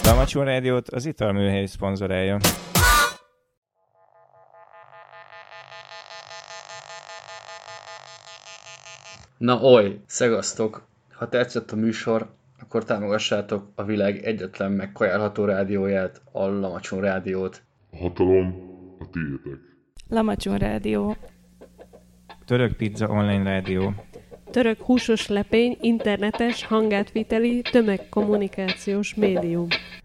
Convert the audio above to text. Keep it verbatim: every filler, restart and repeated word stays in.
Lamacson Rádiót az Italműhely szponzorálja. Na oly, szegasztok! Ha tetszett a műsor, akkor támogassátok a világ egyetlen megkajálható rádióját, a Lamacson Rádiót. A hatalom a tiétek. Lamacson Rádió. Török Pizza Online Rádió. Török húsos lepény internetes hangátviteli tömegkommunikációs médium.